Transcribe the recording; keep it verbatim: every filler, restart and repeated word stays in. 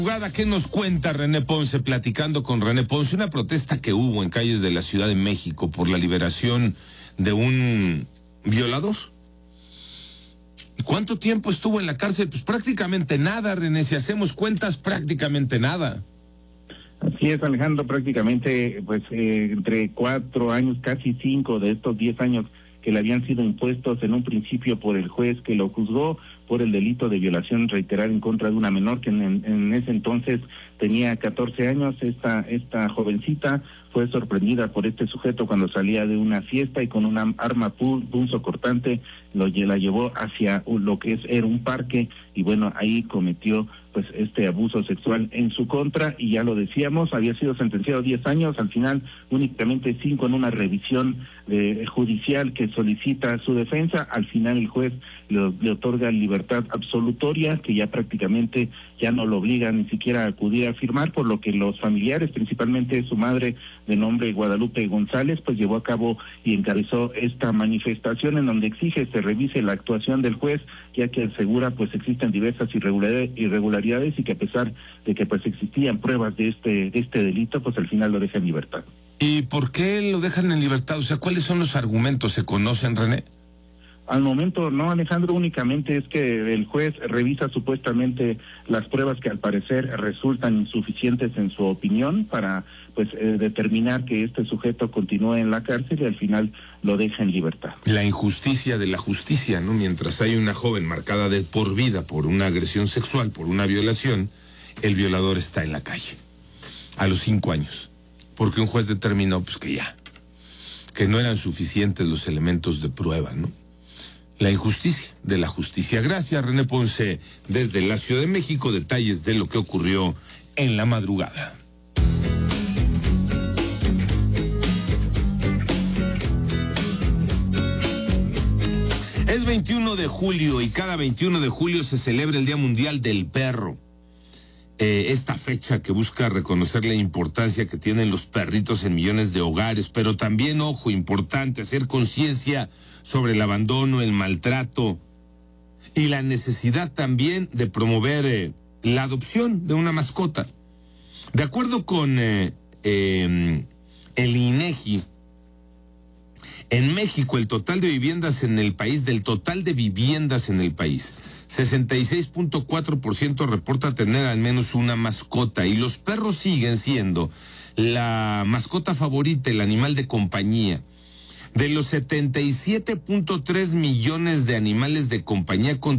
Jugada, ¿qué nos cuenta René Ponce? Platicando con René Ponce, una protesta que hubo en calles de la Ciudad de México por la liberación de un violador. ¿Cuánto tiempo estuvo en la cárcel? Pues prácticamente nada, René, si hacemos cuentas, prácticamente nada. Así es, Alejandro, prácticamente pues eh, entre cuatro años, casi cinco de estos diez años que le habían sido impuestos en un principio por el juez que lo juzgó por el delito de violación reiterada en contra de una menor que en, en ese entonces tenía catorce años. Esta esta jovencita fue sorprendida por este sujeto cuando salía de una fiesta y con una arma punzocortante lo la llevó hacia lo que es era un parque y bueno, ahí cometió pues este abuso sexual en su contra y ya lo decíamos, había sido sentenciado a diez años, al final únicamente cinco en una revisión eh, judicial que solicita su defensa. Al final el juez le, le otorga libertad absolutoria, que ya prácticamente ya no lo obliga ni siquiera a acudir a firmar, por lo que los familiares, principalmente su madre de nombre Guadalupe González, pues llevó a cabo y encabezó esta manifestación en donde exige se revise la actuación del juez, ya que asegura pues existen diversas irregularidades y que a pesar de que pues existían pruebas de este de este delito, pues al final lo deja en libertad. ¿Y por qué lo dejan en libertad? O sea, ¿cuáles son los argumentos? ¿Se conocen, René? Al momento no, Alejandro, únicamente es que el juez revisa supuestamente las pruebas que al parecer resultan insuficientes en su opinión para pues eh, determinar que este sujeto continúe en la cárcel y al final lo deja en libertad. La injusticia de la justicia, ¿no? Mientras hay una joven marcada de por vida por una agresión sexual, por una violación, el violador está en la calle a los cinco años, porque un juez determinó pues que ya, que no eran suficientes los elementos de prueba, ¿no? La injusticia de la justicia. Gracias, René Ponce, desde la Ciudad de México, detalles de lo que ocurrió en la madrugada. Es veintiuno de julio y cada veintiuno de julio se celebra el Día Mundial del Perro. Eh, esta fecha que busca reconocer la importancia que tienen los perritos en millones de hogares, pero también, ojo, importante, hacer conciencia sobre el abandono, el maltrato y la necesidad también de promover eh, la adopción de una mascota. De acuerdo con eh, eh, el INEGI, en México el total de viviendas en el país, del total de viviendas en el país, sesenta y seis punto cuatro por ciento reporta tener al menos una mascota y los perros siguen siendo la mascota favorita, el animal de compañía. De los setenta y siete punto tres millones de animales de compañía con